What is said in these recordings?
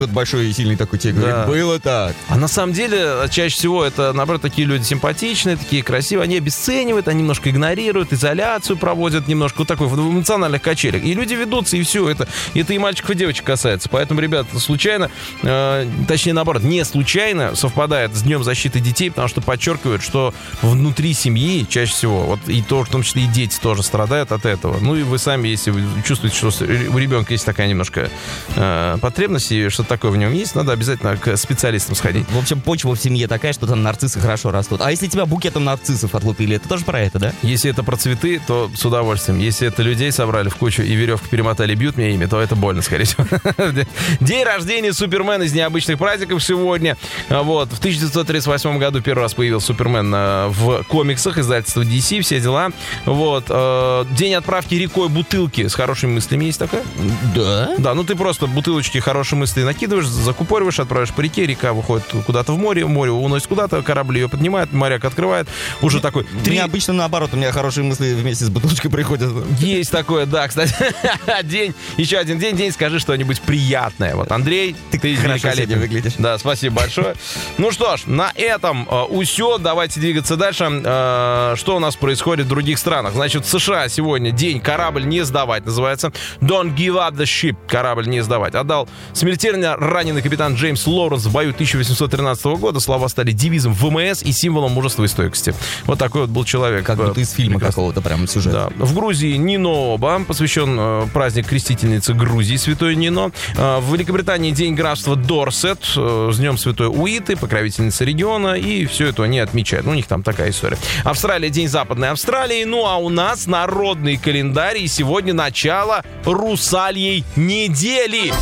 большой и сильный такой тебе говорит, было так. А на самом деле, чаще всего это, наоборот, такие люди симпатичные, такие красивые, они обесценивают, они немножко игнорируют, изоляцию проводят немножко, вот такой в эмоциональных качелях. И люди ведутся, и все, это и мальчиков, и девочек касается. Поэтому, ребят, случайно, точнее, наоборот, не случайно совпадает с Днем защиты детей, потому что подчеркивают, что внутри семьи чаще всего, вот и то, в том числе и дети тоже страдают от этого. Ну и вы сами, если вы чувствуете, что у ребенка есть такая немножко потребность, и что-то такое в нем есть, надо обязательно к специалистам сходить. В общем, почва в семье такая, что там нарциссы хорошо растут. А если тебя букетом нарциссов отлупили, это тоже про это, да? Если это про цветы, то с удовольствием. Если это людей собрали в кучу и веревку перемотали, бьют мне ими, то это больно, скорее всего. День рождения Супермена из необычных праздников сегодня. Вот. В 1938 году первый раз появился Супермен в комиксах, издательство DC, все дела. Вот. День отправки рекой бутылки с хорошими мыслями есть такая? Да. Да, ну ты просто бутылочки хорошие мысли накидываешь, закупориваешь, отправишь по реке, река выходит куда-то в море уносит куда-то, корабль ее поднимает, моряк открывает, уже такой... Мне обычно наоборот, у меня хорошие мысли вместе с бутылочкой приходят. Есть такое, да, кстати. Еще один день, скажи что-нибудь приятное. Вот, Андрей, ты великолепно выглядишь. Да, спасибо большое. Ну что ж, на этом усё, давайте двигаться дальше. Что у нас происходит в других странах? Значит, в США сегодня день «Корабль не сдавать» называется. Don't give up the ship. Корабль не сдавать. Отдал смертельно раненый капитан Джеймс Лоуренс в бою 1813 года. Слова стали девизом ВМС и символом мужества и стойкости. Вот такой вот был человек. Как будто из фильма какого-то прям сюжета. Да. В Грузии Нино-Оба, посвящен праздник крестительницы Грузии, святой Нино. В Великобритании день графства Дорсет, с днем святой Уиты, покровительницы региона, и все это они отмечают. У них там такая история. Австралия, день Западной Австралии. Ну а у нас народный календарь, и сегодня начало русальей недели.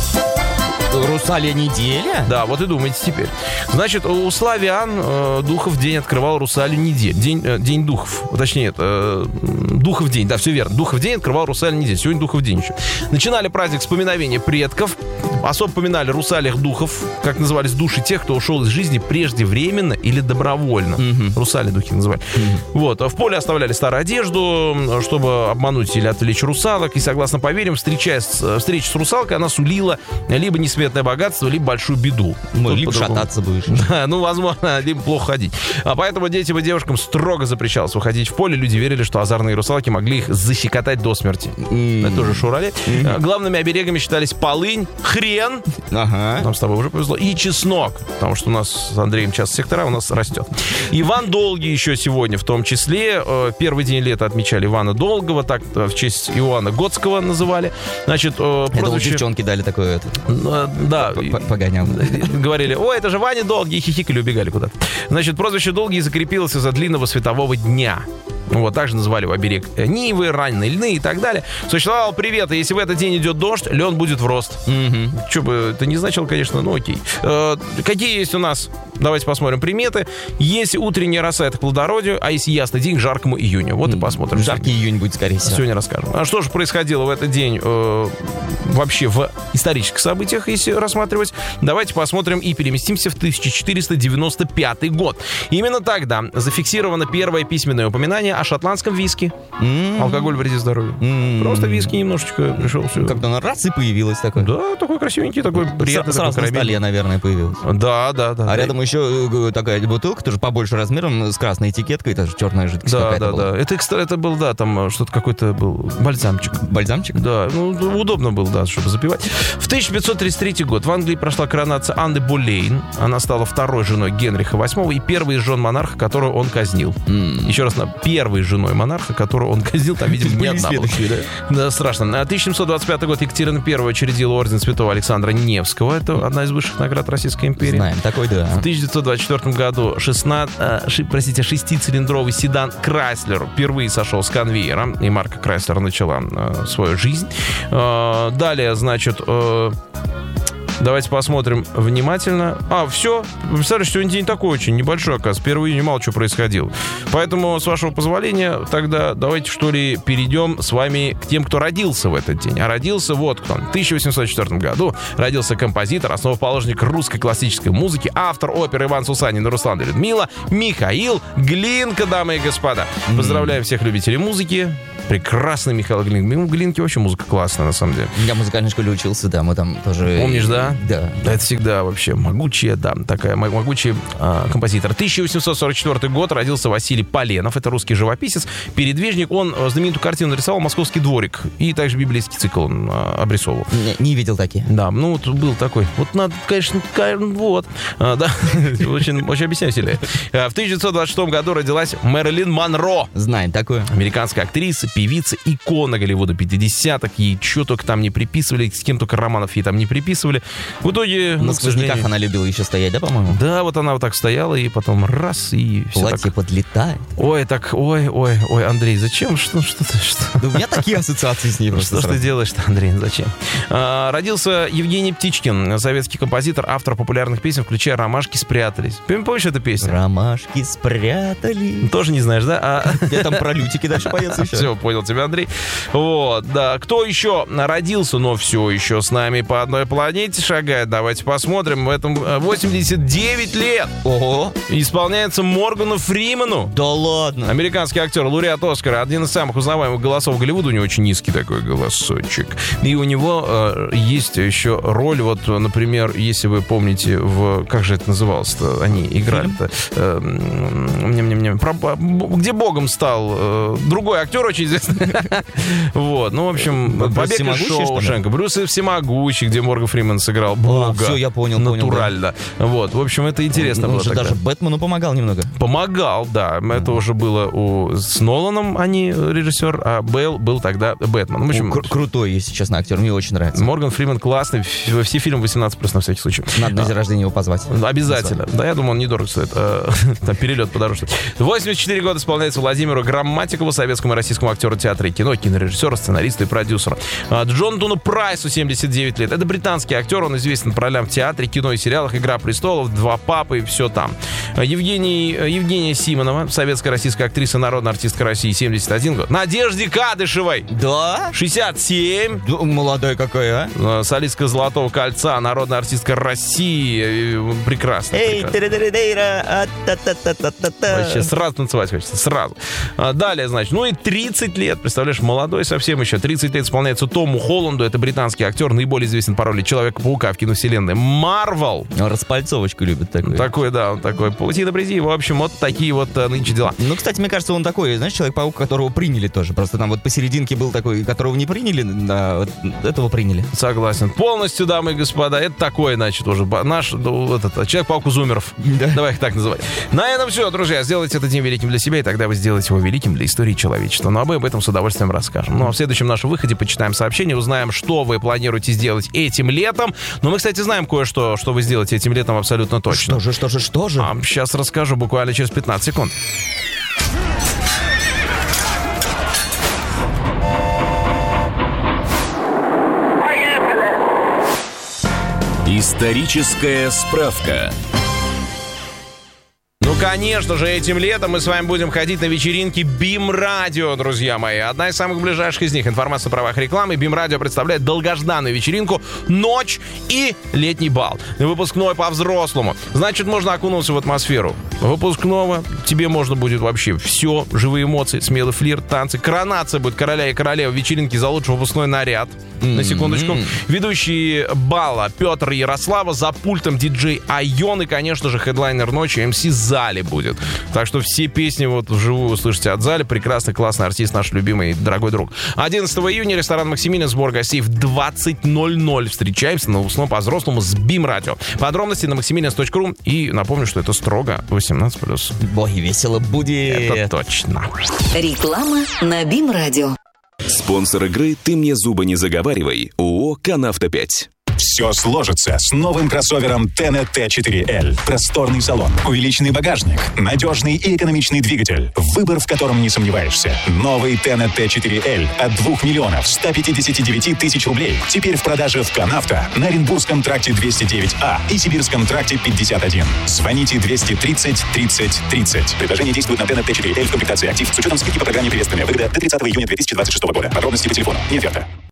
Русалья неделя? Да, вот и думайте теперь. Значит, у славян Духов день открывал русалью неделю. День Духов. Точнее, Духов день. Да, все верно. Духов день открывал русалью неделю. Сегодня Духов день еще. Начинали праздник с поминовения предков. Особо поминали русалиях духов, как назывались души тех, кто ушел из жизни преждевременно или добровольно. Русали духи называли. Вот. В поле оставляли старую одежду, чтобы обмануть или отвлечь русалок. И, согласно поверьям, встреча с русалкой, она сулила либо несметное богатство, либо большую беду. Либо шататься будешь. Да, ну, возможно, либо плохо ходить. А поэтому детям и девушкам строго запрещалось выходить в поле. Люди верили, что озорные русалки могли их защекотать до смерти. Это тоже шурали. Главными оберегами считались полынь, хрен. Нам с тобой уже повезло. И чеснок. Потому что у нас с Андреем часто сектора у нас растет. Иван Долгий еще сегодня в том числе. Первый день лета отмечали Ивана Долгого. Так в честь Иоанна Готского называли. Значит, это девчонки дали такое. Да. Погонял. Говорили, ой, это же Ваня Долгий. И хихикали, убегали куда-то. Значит, прозвище Долгий закрепилось из-за длинного светового дня. Вот, также называли его оберег Нивы, раненые льны и так далее. Существовал привет, и если в этот день идет дождь, лен будет в рост. Что бы это не значило, конечно, ну окей. Какие есть у нас? Давайте посмотрим приметы. Если утренняя роса, это к плодородию, а если ясный день, к жаркому июню. Вот и посмотрим. Жаркий июнь будет, скорее всего. Сегодня расскажем. А что же происходило в этот день вообще в исторических событиях, если рассматривать? Давайте посмотрим и переместимся в 1495 год. Именно тогда зафиксировано первое письменное упоминание о шотландском виски. Алкоголь вредит здоровью. Просто виски немножечко пришел. Все. Как-то на раз и появилось такое. Да, такой красивенький, такой приятный. Сразу такой на столе, наверное, появилось. Да. А рядом еще такая бутылка, тоже побольше размером, с красной этикеткой, это же черная жидкость какая-то была. Это был, да, там что-то какой-то был бальзамчик. Бальзамчик? Да, ну, удобно было, да, чтобы запивать. В 1533 год в Англии прошла коронация Анны Болейн. Она стала второй женой Генриха VIII и первой из жен монарха, которую он казнил. Еще раз, первой женой монарха, которую он казнил, там, видимо, не одна была. Да, страшно. 1725 год Екатерина I учредила орден Святого Александра Невского. Это одна из высших наград Российской империи. Знаем, такой, да. В 1924 году 6-цилиндровый седан Крайслер впервые сошел с конвейера, и марка Крайслер начала свою жизнь. Далее, значит... Давайте посмотрим внимательно. Все. Представляешь, сегодня день такой очень небольшой, оказывается. 1 июня мало чего происходило. Поэтому, с вашего позволения, тогда давайте, что ли, перейдем с вами к тем, кто родился в этот день. А родился вот кто. В 1804 году родился композитор, основоположник русской классической музыки, автор оперы «Иван Сусанин» и «Руслан и Людмила» Михаил Глинка, дамы и господа. Поздравляем всех любителей музыки. Прекрасный Михаил Глинка. Глинки вообще музыка классная, на самом деле. Я в музыкальной школе учился, да, мы там тоже... Помнишь, да? Да. Это всегда вообще могучая, да, такая могучий композитор. 1844 год, родился Василий Поленов, это русский живописец, передвижник. Он знаменитую картину нарисовал «Московский дворик», и также библейский цикл он обрисовывал. Не видел такие. Да, ну вот был такой. Вот надо, конечно, вот. Да, очень объясняю сильнее. В 1926 году родилась Мэрилин Монро. Знаем такую. Американская актриса, певица, икона Голливуда 50-х. Ей что только там не приписывали, с кем только романов ей там не приписывали. В итоге... На сквозняках она любила еще стоять, да, по-моему? Да, вот она вот так стояла, и потом раз, и все платье так... подлетает. Ой, так, ой, Андрей, зачем? Что ты? Да у меня такие ассоциации с ней просто. Что ты делаешь-то, Андрей, зачем? Родился Евгений Птичкин, советский композитор, автор популярных песен, включая «Ромашки спрятались». Помнишь эту песню? «Ромашки спрятались». Тоже не знаешь, да? Я там про лютики дальше поется еще. Все, понял тебя, Андрей. Вот, да. Кто еще родился, но все еще с нами по одной планете шагает? Давайте посмотрим. В этом 89 лет. Ого. Исполняется Моргану Фримену. Да ладно. Американский актер, лауреат Оскара, один из самых узнаваемых голосов Голливуда. У него очень низкий такой голосочек. И у него есть еще роль, вот, например, если вы помните, как же это называлось-то? Они играли-то. Где Богом стал другой актер очень известный. Вот, ну, в общем, «Побег из Шоушенка», «Брюс Всемогущий», где Морган Фриман сыграл Бога. Все, я понял. Натурально. Вот, в общем, это интересно было тогда. Он же даже Бэтмену помогал немного. Помогал, да. Это уже было с Ноланом, они режиссер, а Бейл был тогда Бэтмен. В общем, крутой, если честно, актер. Мне очень нравится. Морган Фриман классный. Все фильмы 18+, на всякий случай. Надо на день рождения его позвать. Обязательно. Да, я думаю, он недорого стоит. Там перелет подороже. 84 года исполняется Владимиру Грамматикову, советскому и российскому актеру театра и кино, кинорежиссера, сценариста и продюсера. Джонатану Прайсу 79 лет. Это британский актер, он известен по ролям в театре, кино и сериалах «Игра престолов», «Два папы» и все там. Евгения Симонова, советская российская актриса, народная артистка России, 71 год. Надежде Кадышевой. Да? 67. Да, молодая какая, а? Солистка «Золотого кольца», народная артистка России. Прекрасно. Эй, вообще сразу танцевать хочется, сразу. Далее, значит, ну и 30 лет, представляешь, молодой совсем еще. 30 лет исполняется Тому Холланду, это британский актер, наиболее известен по роли Человека-паука в киновселенной Марвел. Распальцовочку любит такой. Такой, да, он такой. Паутина призиви. В общем, вот такие вот нынче дела. Ну, кстати, мне кажется, он такой, знаешь, Человек-паук, которого приняли тоже. Просто там вот посерединке был такой, которого не приняли, да, вот этого приняли. Согласен. Полностью, дамы и господа, это такой, значит, уже наш Человек-паук у зумеров. Да. Давай их так называть. На этом все, друзья. Сделайте этот день великим для себя, и тогда вы сделаете его великим для истории человечества. Ну, а мы об этом с удовольствием расскажем. Ну, а в следующем нашем выходе почитаем сообщения, узнаем, что вы планируете сделать этим летом. Но мы, кстати, знаем кое-что, что вы сделаете этим летом абсолютно точно. Что же? Сейчас расскажу буквально через 15 секунд. Историческая справка. Ну, конечно же, этим летом мы с вами будем ходить на вечеринки БИМ-радио, друзья мои. Одна из самых ближайших из них. Информация о правах рекламы. БИМ-радио представляет долгожданную вечеринку «Ночь» и «Летний бал». Выпускной по-взрослому. Значит, можно окунуться в атмосферу выпускного. Тебе можно будет вообще все. Живые эмоции, смелый флирт, танцы. Коронация будет короля и королевы вечеринки за лучший выпускной наряд. На секундочку. Ведущие бала Петр Ярослава, за пультом диджей Айон и, конечно же, хедлайнер ночи МС Зали будет. Так что все песни вот вживую услышите от Зали. Прекрасный, классный артист, наш любимый, дорогой друг. 11 июня ресторан «Максимилиан», сбор гостей в 20:00. Встречаемся на выпускном по-взрослому с БИМ-радио. Подробности на maximilians.ru. И напомню, что это строго 18+. Боги, весело будет. Это точно. Реклама на БИМ-радио. Спонсор игры «Ты мне зубы не заговаривай» ООО «Канавто-5». Все сложится с новым кроссовером Tennet T4L. Просторный салон, увеличенный багажник, надежный и экономичный двигатель. Выбор, в котором не сомневаешься. Новый Tennet T4L от 2 159 000 рублей. Теперь в продаже в Канавто, на Оренбургском тракте 209А и Сибирском тракте 51. Звоните 230 30 30. Предложение действует на Tennet T4L в комплектации «Актив» с учетом скидки по программе «Приветственная выгода» до 30 июня 2026 года. Подробности по телефону. Нет верно.